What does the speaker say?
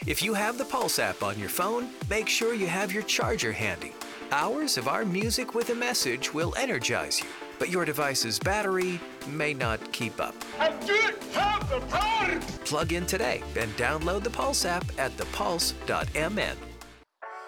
If you have the Pulse app on your phone, make sure you have your charger handy. Hours of our music with a message will energize you, but your device's battery may not keep up. I didn't have the power! Plug in today and download the Pulse app at thepulse.mn.